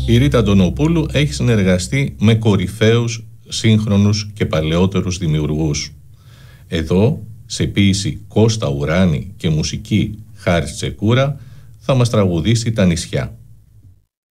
Η Ρίτα Αντωνοπούλου έχει συνεργαστεί με κορυφαίους σύγχρονους και παλαιότερους δημιουργούς. Εδώ, σε ποίηση Κώστα Ουράνη και μουσική Χάρης Τσεκούρα, θα μας τραγουδήσει «Τα νησιά».